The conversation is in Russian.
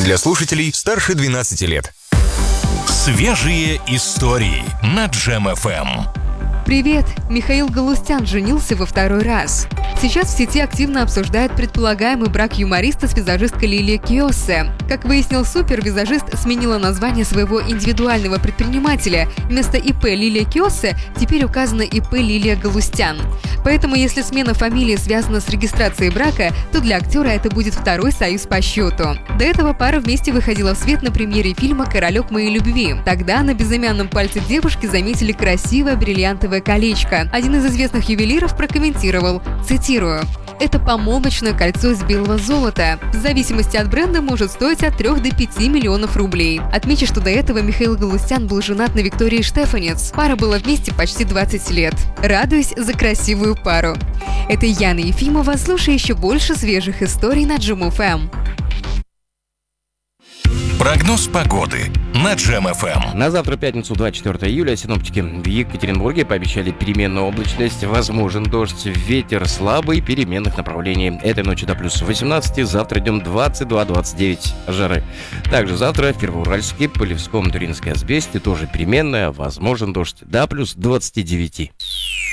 для слушателей старше 12 лет. Свежие истории на Джем ФМ. Привет! Михаил Галустян женился во второй раз. Сейчас в сети активно обсуждают предполагаемый брак юмориста с визажисткой Лилией Киоссе. Как выяснил супервизажист, сменила название своего индивидуального предпринимателя. Вместо ИП Лилия Киоссе теперь указано ИП Лилия Галустян. Поэтому, если смена фамилии связана с регистрацией брака, то для актера это будет второй союз по счету. До этого пара вместе выходила в свет на премьере фильма «Королек моей любви». Тогда на безымянном пальце девушки заметили красивое бриллиантовое колечко. Один из известных ювелиров прокомментировал, цитирую: «Это помолвочное кольцо из белого золота. В зависимости от бренда может стоить от 3 до 5 миллионов рублей». Отмечу, что до этого Михаил Галустян был женат на Виктории Штефанец. Пара была вместе почти 20 лет. Радуюсь за красивую пару. Это Яна Ефимова. Слушай еще больше свежих историй на Джем ФМ. Прогноз погоды на Джем ФМ. На завтра, пятницу, 24 июля, синоптики в Екатеринбурге пообещали переменную облачность, возможен дождь, ветер слабый, переменных направлений. Этой ночью до плюс 18, завтра днем 22-29 жары. Также завтра в Первоуральске, Полевском, Туринской Азбесте тоже переменная, возможен дождь до плюс 29.